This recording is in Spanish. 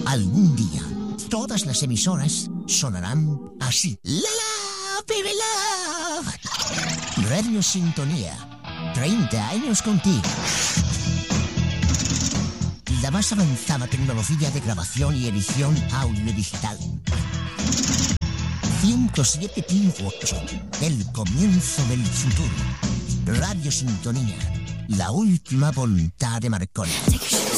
Algún día, todas las emisoras sonarán así. ¡La la, baby love! Radio Sintonía. 30 años contigo. La más avanzada tecnología de grabación y edición audiodigital. 107.8. El comienzo del futuro. Radio Sintonía. La última voluntad de Marconi.